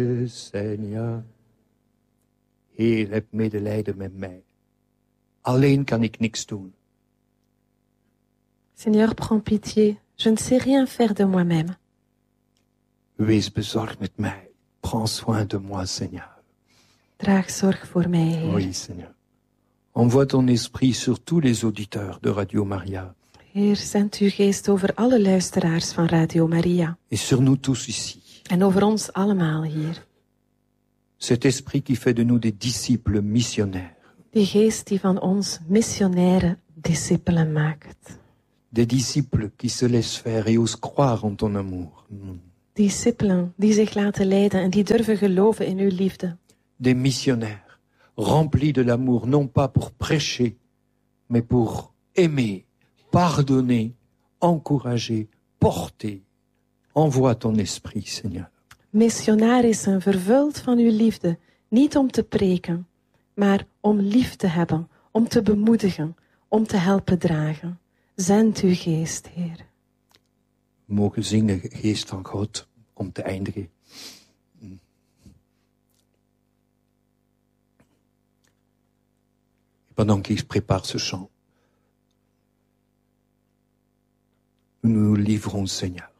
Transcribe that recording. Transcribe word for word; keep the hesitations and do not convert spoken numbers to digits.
Seigneur. Heer, heb medelijden met mij. Alleen kan ik niks doen. Seigneur, prends pitié. Je ne sais rien faire de moi-même. Wees bezorgd met mij. Prends soin de moi, Seigneur. Draag zorg voor mij, Heer. Oui, Seigneur. Envoie ton esprit sur tous les auditeurs de Radio Maria. Heer, zend uw geest over alle luisteraars van Radio Maria. Et sur nous tous ici. En over ons allemaal hier. Cet esprit qui fait de nous des disciples missionnaires. Die geest die van ons missionaire discipelen maakt. Des disciples qui se laissent faire et osent croire en ton amour. Discipelen die zich laten leiden en die durven geloven in uw liefde. Des missionnaires remplis de l'amour, non pas pour prêcher, mais pour aimer, pardonner, encourager, porter. Envoie ton esprit, Seigneur. Missionarissen vervuld van uw liefde, niet om te preken, maar om lief te hebben, om te bemoedigen, om te helpen dragen. Zend uw geest, Heer. We mogen zingen, Geest van God, om te eindigen. Pendant qu'il prépare ce chant, nous nous livrons, Seigneur.